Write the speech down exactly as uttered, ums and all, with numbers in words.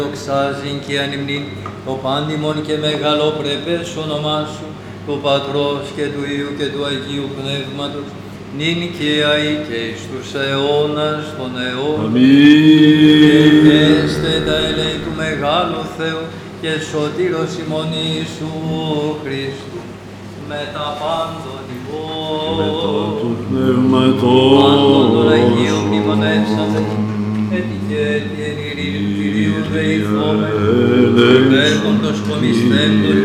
Δοξάζειν και ανυμνήν το πάντιμον και μεγαλοπρεπές όνομά σου, του Πατρός και του Υιού και του Αγίου Πνεύματος, νυν και αεί και εις τους αιώνας των αιώνων. Αμήν. Και έστε τα ελέη του μεγάλου Θεού και σωτήρος ημών Ιησού Χριστού, με τα πάντων ημών. Του πνεύματος. Πάντων των Αγίων μνημονεύσαμε, ετυχέτη εν ειρήνη του Κυρίου δεηθόμεν, υπέρ των προσκομισθέντων